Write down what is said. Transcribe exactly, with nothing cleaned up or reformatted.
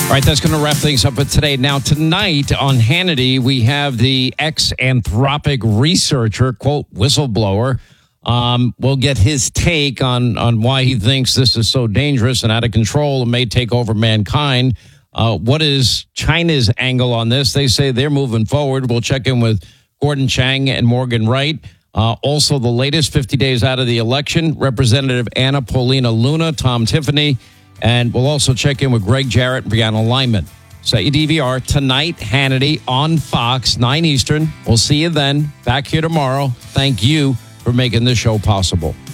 All right, that's going to wrap things up with today. Now, tonight on Hannity, we have the ex-Anthropic researcher, quote, whistleblower. Um, we'll get his take on, on why he thinks this is so dangerous and out of control and may take over mankind. Uh, what is China's angle on this? They say they're moving forward. We'll check in with Gordon Chang and Morgan Wright. Uh, also, the latest fifty days out of the election, Representative Anna Paulina Luna, Tom Tiffany. And we'll also check in with Greg Jarrett and Brianna Lyman. Set your D V R tonight, Hannity on Fox, nine Eastern. We'll see you then. Back here tomorrow. Thank you for making this show possible.